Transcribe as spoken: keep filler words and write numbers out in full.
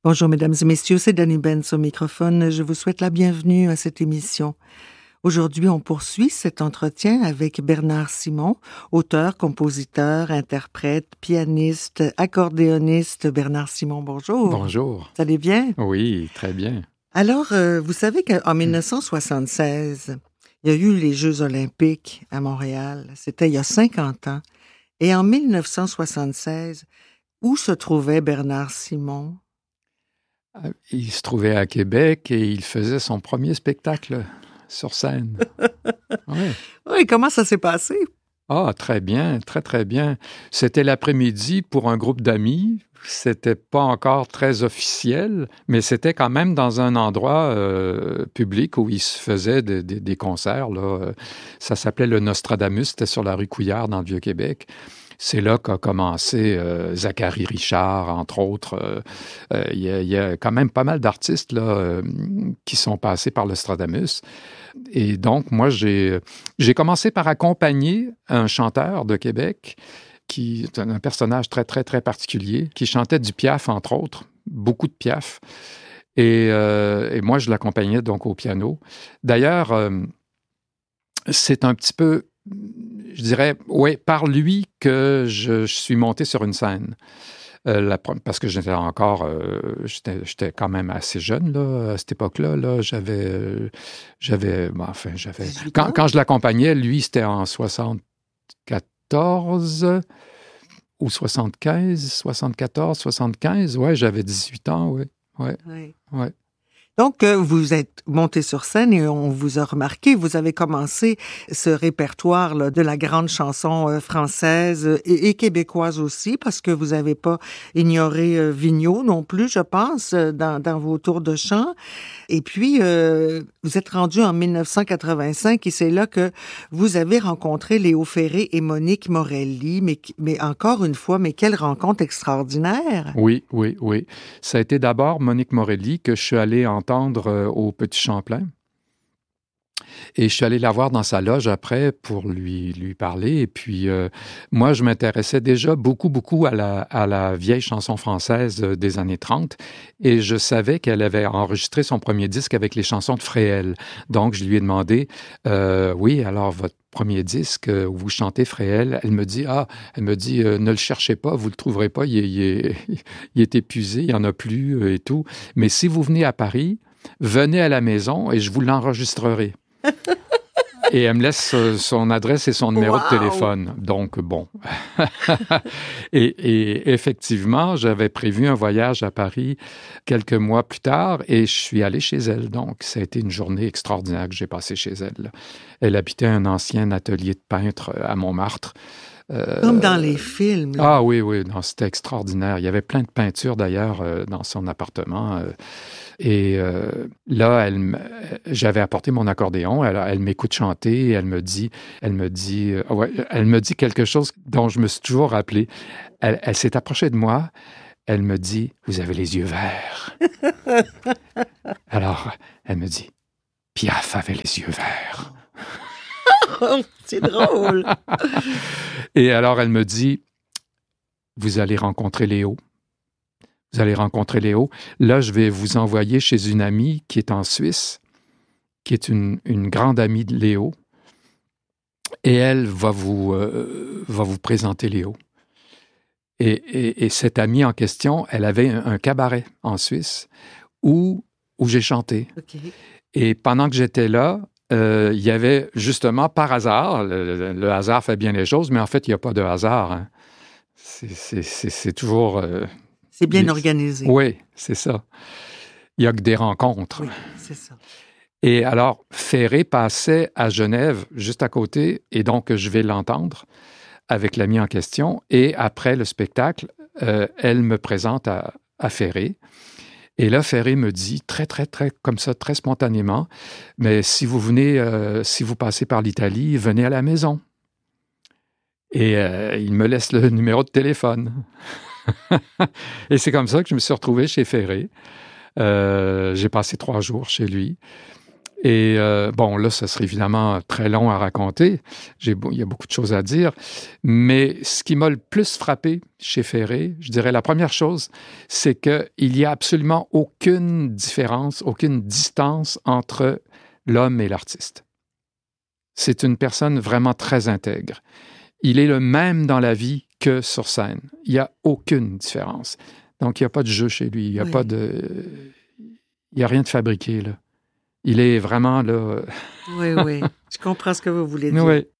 Bonjour mesdames et messieurs, c'est Dani Benz au microphone. Je vous souhaite la bienvenue à cette émission. Aujourd'hui, on poursuit cet entretien avec Bernard Simon, auteur, compositeur, interprète, pianiste, accordéoniste. Bernard Simon, bonjour. Bonjour. Vous allez bien? Oui, très bien. Alors, euh, vous savez qu'en dix-neuf cent soixante-seize, il y a eu les Jeux olympiques à Montréal. C'était il y a cinquante ans. Et en dix-neuf cent soixante-seize, où se trouvait Bernard Simon? Il se trouvait à Québec et il faisait son premier spectacle sur scène. Oui. Oui, comment ça s'est passé? Ah, très bien, très, très bien. C'était l'après-midi pour un groupe d'amis. C'était pas encore très officiel, mais c'était quand même dans un endroit euh, public où il se faisait des, des, des concerts, là. Ça s'appelait le Nostradamus, c'était sur la rue Couillard dans le Vieux-Québec. C'est là qu'a commencé euh, Zachary Richard, entre autres. Il euh, euh, y, y a quand même pas mal d'artistes là, euh, qui sont passés par le Stradamus. Et donc, moi, j'ai, j'ai commencé par accompagner un chanteur de Québec qui est un personnage très, très, très particulier, qui chantait du Piaf, entre autres, beaucoup de Piaf. Et, euh, et moi, je l'accompagnais donc au piano. D'ailleurs, euh, c'est un petit peu... Je dirais, oui, par lui que je, je suis monté sur une scène. Euh, la, parce que j'étais encore, euh, j'étais, j'étais quand même assez jeune là, à cette époque-là. Là, j'avais, euh, j'avais, bon, enfin, j'avais. Quand, quand je l'accompagnais, lui, c'était en soixante-quatorze ou soixante-quinze, soixante-quatorze, soixante-quinze. Ouais, j'avais dix-huit ans, oui. Ouais, oui. Ouais. Donc, vous êtes monté sur scène et on vous a remarqué, vous avez commencé ce répertoire là, de la grande chanson française et, et québécoise aussi, parce que vous n'avez pas ignoré Vigneault non plus, je pense, dans, dans vos tours de chant. Et puis, euh, vous êtes rendu en dix-neuf cent quatre-vingt-cinq et c'est là que vous avez rencontré Léo Ferré et Monique Morelli. Mais, mais encore une fois, mais quelle rencontre extraordinaire! Oui, oui, oui. Ça a été d'abord Monique Morelli que je suis allé en entendre euh, au Petit Champlain. Et je suis allé la voir dans sa loge après pour lui, lui parler. Et puis, euh, moi, je m'intéressais déjà beaucoup, beaucoup à la, à la vieille chanson française des années trente. Et je savais qu'elle avait enregistré son premier disque avec les chansons de Fréhel. Donc, je lui ai demandé, euh, oui, alors votre premier disque où vous chantez Fréhel, elle me dit, ah, elle me dit, euh, ne le cherchez pas, vous le trouverez pas, il est, il est, il est épuisé, il y en a plus euh, et tout. Mais si vous venez à Paris, venez à la maison et je vous l'enregistrerai. Et elle me laisse son adresse et son numéro wow. de téléphone. Donc, bon. et, et effectivement, j'avais prévu un voyage à Paris quelques mois plus tard et je suis allé chez elle. Donc, ça a été une journée extraordinaire que j'ai passée chez elle. Elle habitait un ancien atelier de peintre à Montmartre. Euh, Comme dans les films. Là. Ah oui, oui, non, c'était extraordinaire. Il y avait plein de peintures d'ailleurs euh, dans son appartement. Euh, et euh, là, elle, j'avais apporté mon accordéon. Elle, elle m'écoute chanter. Et elle me dit, elle me dit, euh, ouais, elle me dit quelque chose dont je me suis toujours rappelé. Elle, elle s'est approchée de moi. Elle me dit, vous avez les yeux verts. Alors, elle me dit, Piaf avait les yeux verts. C'est drôle. Et alors, elle me dit, vous allez rencontrer Léo. Vous allez rencontrer Léo. Là, je vais vous envoyer chez une amie qui est en Suisse, qui est une, une grande amie de Léo. Et elle va vous, euh, va vous présenter Léo. Et, et, et cette amie en question, elle avait un, un cabaret en Suisse où, où j'ai chanté. Okay. Et pendant que j'étais là, Euh, il y avait justement, par hasard, le, le hasard fait bien les choses, mais en fait, il n'y a pas de hasard. Hein. C'est, c'est, c'est, c'est toujours... Euh, c'est bien les... organisé. Oui, c'est ça. Il n'y a que des rencontres. Oui, c'est ça. Et alors, Ferré passait à Genève, juste à côté, et donc je vais l'entendre avec l'ami en question. Et après le spectacle, euh, elle me présente à, à Ferré. Et là, Ferré me dit, très, très, très, comme ça, très spontanément, mais si vous venez, euh, si vous passez par l'Italie, venez à la maison. Et euh, il me laisse le numéro de téléphone. Et c'est comme ça que je me suis retrouvé chez Ferré. Euh, j'ai passé trois jours chez lui. Et euh, bon, là, ça serait évidemment très long à raconter. J'ai, il y a beaucoup de choses à dire. Mais ce qui m'a le plus frappé chez Ferré, je dirais la première chose, c'est qu'il n'y a absolument aucune différence, aucune distance entre l'homme et l'artiste. C'est une personne vraiment très intègre. Il est le même dans la vie que sur scène. Il n'y a aucune différence. Donc, il n'y a pas de jeu chez lui. Il n'y a Oui. pas de... Il n'y a rien de fabriqué, là. Il est vraiment là... Oui, oui. Je comprends ce que vous voulez dire. Oui.